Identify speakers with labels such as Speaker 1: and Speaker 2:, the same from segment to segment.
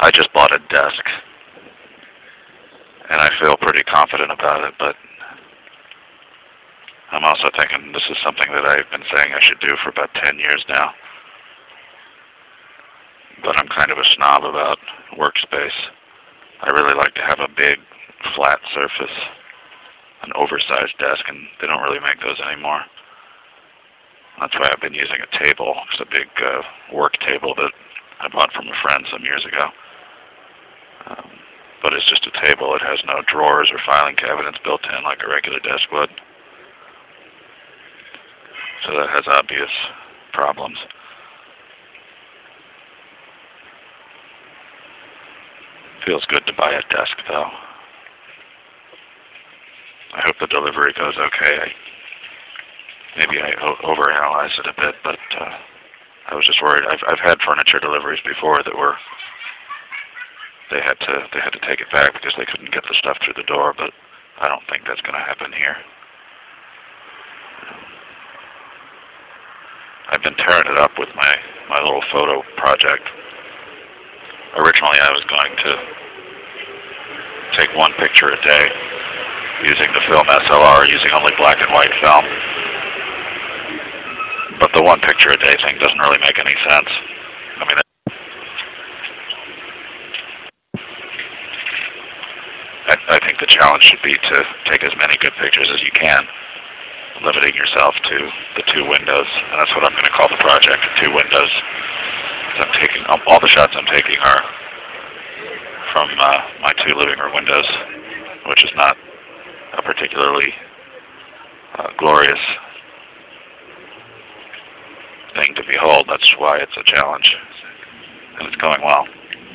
Speaker 1: I just bought a desk, and I feel pretty confident about it, but I'm also thinking this is something that I've been saying I should do for about 10 years now. But I'm kind of a snob about workspace. I really like to have a big, flat surface, an oversized desk, and they don't really make those anymore. That's why I've been using a table. It's a big work table that I bought from a friend some years ago. But it's just a table. It has no drawers or filing cabinets built in like a regular desk would. So that has obvious problems. Feels good to buy a desk, though. I hope the delivery goes okay. Maybe I overanalyzed it a bit, but I was just worried. I've had furniture deliveries before that were they had to take it back because they couldn't get the stuff through the door, but I don't think that's going to happen here. I've been tearing it up with my little photo project. Originally, I was going to take one picture a day using the film SLR, using only black and white film. But the one picture a day thing doesn't really make any sense. I mean, I think the challenge should be to take as many good pictures as you can, limiting yourself to the two windows, and that's what I'm going to call the project, two windows. I'm taking all the shots I'm taking are from my two living room windows, which is not a particularly glorious thing to behold. That's why it's a challenge, and it's going well.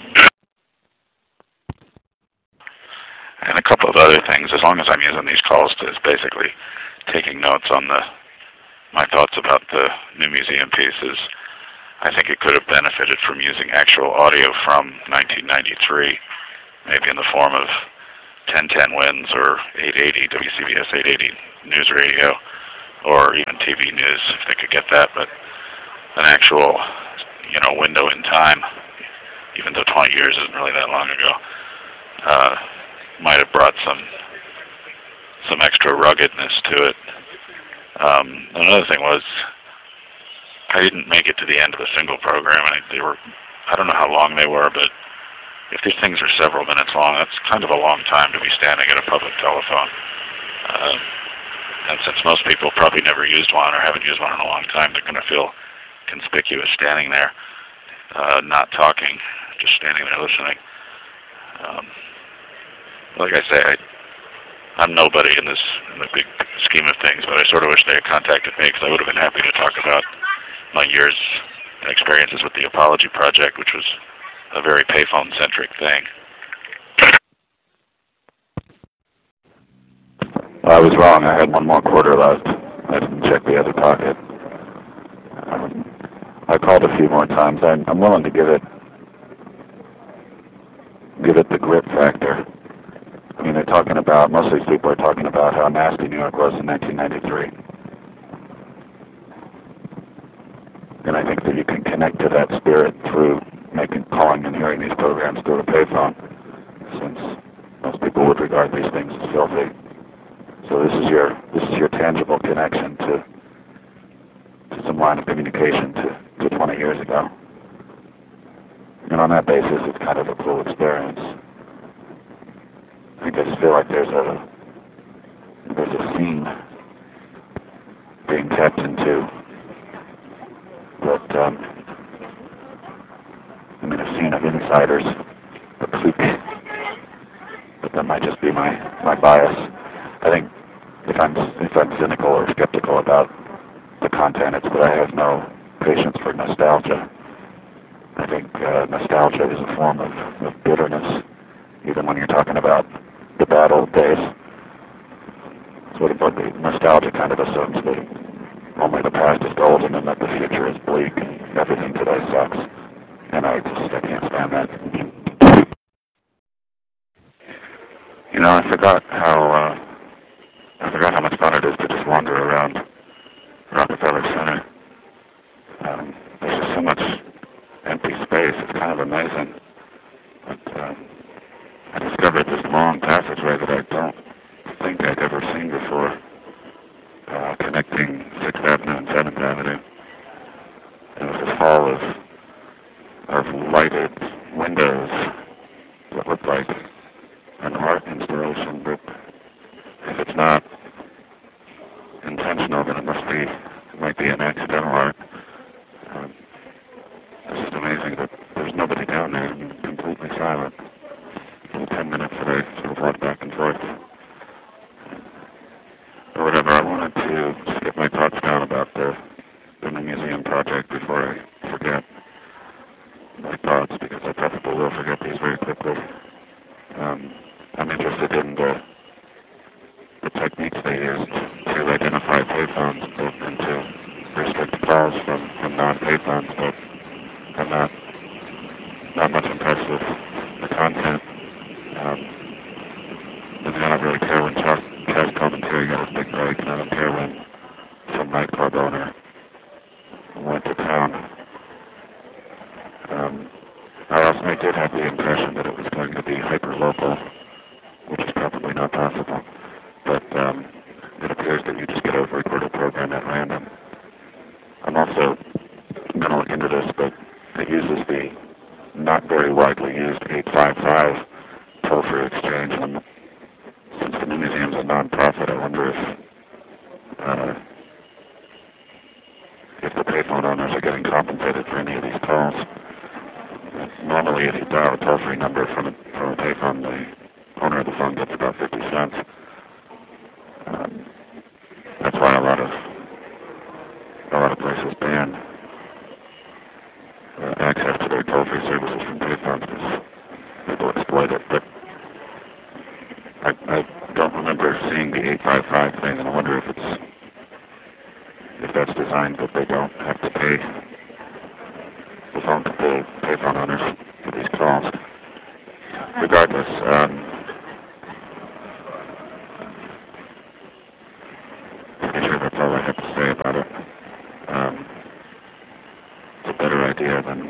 Speaker 1: And a couple of other things, as long as I'm using these calls to basically taking notes on my thoughts about the new museum pieces, I think it could have benefited from using actual audio from 1993, maybe in the form of 1010 WINS or 880, WCBS 880 News Radio, or even TV News, if they could get that. But an actual, window in time, even though 20 years isn't really that long ago, might have brought some extra ruggedness to it. Another thing was, I didn't make it to the end of the single program, and I don't know how long they were, but if these things are several minutes long, that's kind of a long time to be standing at a public telephone. And since most people probably never used one or haven't used one in a long time, they're going to feel conspicuous standing there, not talking, just standing there listening. Like I say, I'm nobody in the big scheme of things, but I sort of wish they had contacted me because I would have been happy to talk about my year's experiences with the Apology Project, which was a very payphone-centric thing. Well, I was wrong. I had one more quarter left. I didn't check the other pocket. I called a few more times. I'm willing to give it the grit factor. I mean, they're talking about, most of these people are talking about how nasty New York was in 1993. And I think that you can connect to that spirit through calling and hearing these programs through a payphone, since most people would regard these things as filthy. So this is your tangible connection to some line of communication to 20 years ago. And on that basis, it's kind of a cool experience. I just feel like there's a scene being tapped into, but a scene of insiders, the clique. But that might just be my bias. I think if I'm cynical or skeptical about the content, it's that I have no patience for nostalgia. I think nostalgia is a form of bitterness, even when you're talking about the bad old days. Sort of what the nostalgia kind of assumes that only the past is golden and that the future is bleak. Everything today sucks. And I can't stand that. I forgot how much fun it is to just wander around Rockefeller Center. There's just so much empty space. It's kind of amazing. But I discovered this long passageway that I don't think I'd ever seen before, connecting 6th Avenue and 7th Avenue. It was this hall of lighted windows that looked like an art installation, but if it's not intentional, then it might be an accidental art. It's just amazing that there's nobody down there and completely silent. For the 10 minutes that I sort of walked back and forth. Or whatever, I wanted to just get my thoughts down about the new museum project before I forget my thoughts, because I probably will forget these very quickly. I'm interested in the techniques they used to identify payphones and to restrict calls from non-payphones, but I'm not much impressed with the content. And I don't really care when Chaz Commentary got his big break, and I don't care when some nightclub owner went to town. I did have the impression that it was going to be hyper-local, which is probably not possible. But it appears that you just get a recorded program at random. I'm also going to look into this, but it uses the not very widely used 855 toll-free exchange. And since the new museum's a non-profit, I wonder if the payphone owners are getting compensated for any of these calls. Normally, if you dial a toll-free number from a payphone, the owner of the phone gets about 50 cents. That's why a lot of places ban access to their toll-free services from payphones because people exploit it. But I don't remember seeing the 855 thing, and I wonder if that's designed that they don't have to pay the payphone owners for these calls. Regardless, pretty sure that's all I have to say about it. It's a better idea than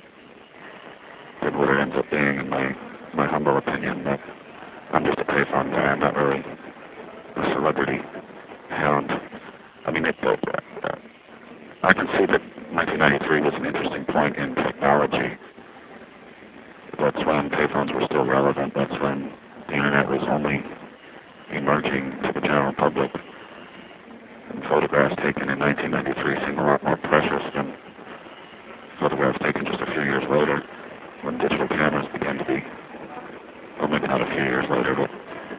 Speaker 1: what it ends up being, in my humble opinion. But I'm just a payphone guy. I'm not really a celebrity hound. I mean, I can see that 1993 was an interesting point in technology. That's when payphones were still relevant. That's when the internet was only emerging to the general public. And photographs taken in 1993 seem a lot more precious than photographs taken just a few years later, when digital cameras began to be, well, maybe not a few years later, but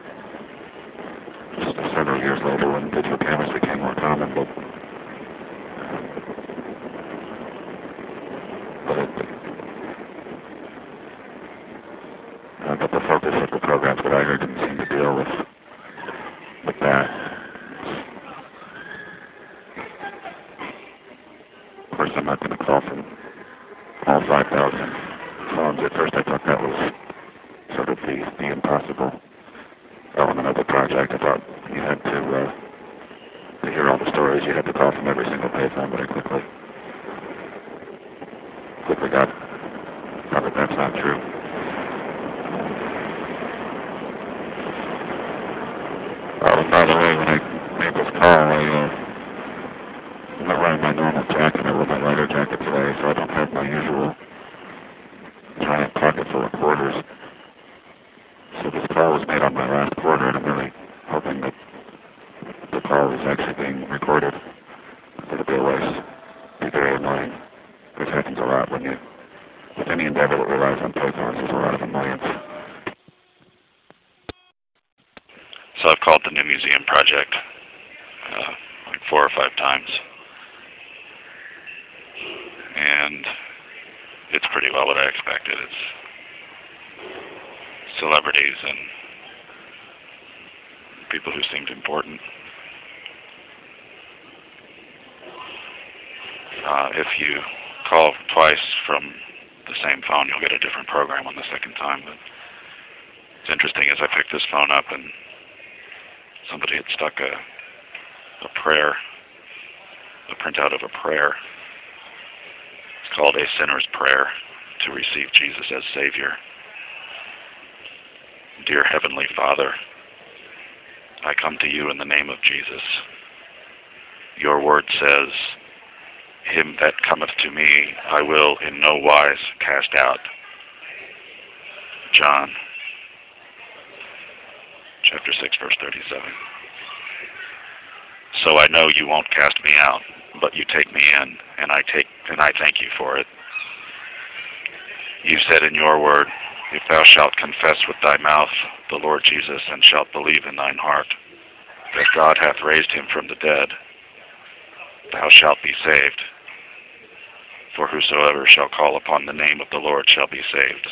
Speaker 1: just several years later when digital cameras became more common. But the focus of the programs that I heard didn't seem to deal with that. Of course, I'm not going to call from all 5,000 phones. At first, I thought that was sort of the impossible element of the project. I thought you had to hear all the stories, you had to call from every single payphone, but I quickly got that that's not true. And by the way, when I made this call, I'm not wearing my normal jacket. I wear my lighter jacket today, so I don't have my usual giant pocket full of quarters. So this call was made on my last quarter, and I'm really hoping that the call is actually being recorded. It'll be very annoying. This happens a lot with any endeavor that relies on payphones. There's a lot of annoyance. So I've called the new museum project like 4 or 5 times. And it's pretty well what I expected. It's celebrities and people who seemed important. If you call twice from the same phone, you'll get a different program on the second time. But it's interesting, as I picked this phone up and somebody had stuck a prayer, a printout of a prayer. It's called A Sinner's Prayer to Receive Jesus as Savior. Dear Heavenly Father, I come to you in the name of Jesus. Your word says, him that cometh to me, I will in no wise cast out. John, chapter 6, verse 37. So I know you won't cast me out, but you take me in, and I thank you for it. You said in your word, if thou shalt confess with thy mouth the Lord Jesus, and shalt believe in thine heart that God hath raised him from the dead, thou shalt be saved. For whosoever shall call upon the name of the Lord shall be saved.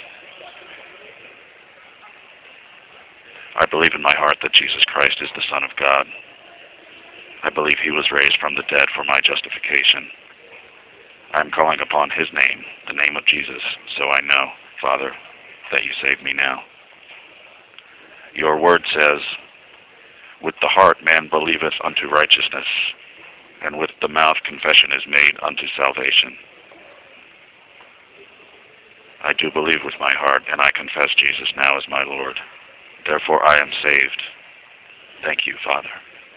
Speaker 1: I believe in my heart that Jesus Christ is the Son of God. I believe he was raised from the dead for my justification. I am calling upon his name, the name of Jesus, so I know, Father, that you save me now. Your word says, with the heart man believeth unto righteousness, and with the mouth confession is made unto salvation. I do believe with my heart, and I confess Jesus now as my Lord. Therefore I am saved. Thank you, Father.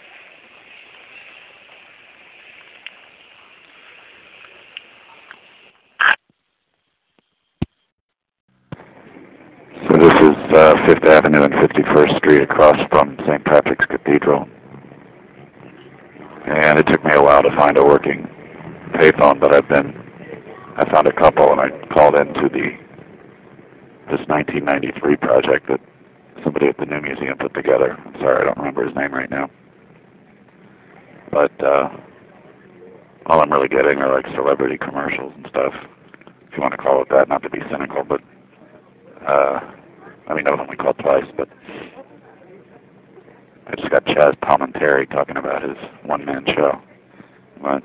Speaker 1: So this is 5th Avenue and 51st Street across from St. Patrick's Cathedral. And it took me a while to find a working payphone, but I found a couple, and I called into this 1993 project that somebody at the New Museum put together. I'm sorry, I don't remember his name right now. But all I'm really getting are like celebrity commercials and stuff, if you want to call it that, not to be cynical, but I've only called twice, but I just got Chaz Palminteri talking about his one-man show. But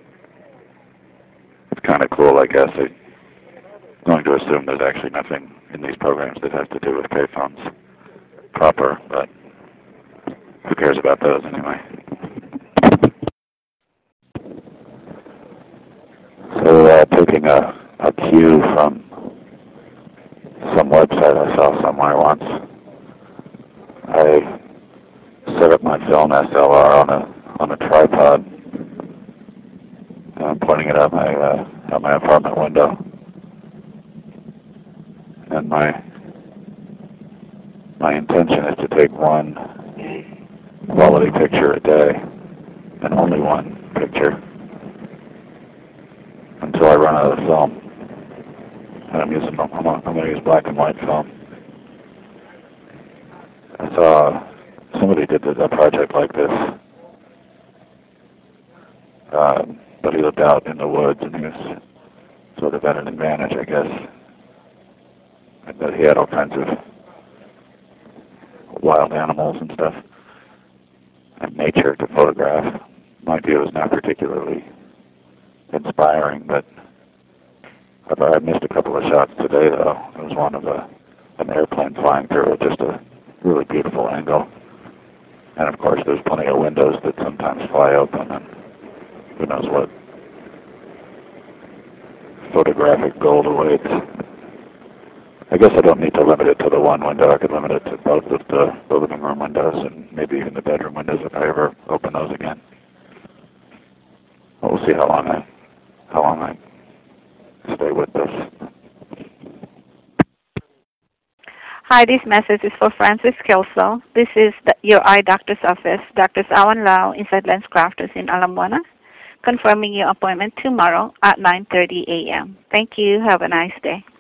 Speaker 1: it's kind of cool, I guess. I'm going to assume there's actually nothing in these programs that has to do with payphones proper, but who cares about those anyway? So taking a cue from some website I saw somewhere once, I set up my film SLR on a tripod, and I'm pointing it out my apartment window, and my intention is to take one quality picture a day, and only one picture, until I run out of film. And I'm going to use black and white film. I saw somebody did a project like this, but he lived out in the woods, and he was sort of at an advantage, I guess. But he had all kinds of wild animals and stuff, and nature to photograph. My view is not particularly inspiring, but I missed a couple of shots today, though. There was one of an airplane flying through at just a really beautiful angle. And of course, there's plenty of windows that sometimes fly open, and who knows what photographic gold awaits. I guess I don't need to limit it to the one window. I could limit it to both of the living room windows and maybe even the bedroom windows if I ever open those again. But we'll see how long I stay with this.
Speaker 2: Hi, this message is for Francis Kelso. This is your eye doctor's office. Dr. Awan Lau inside LensCrafters in Alamoana, confirming your appointment tomorrow at 9:30 a.m. Thank you. Have a nice day.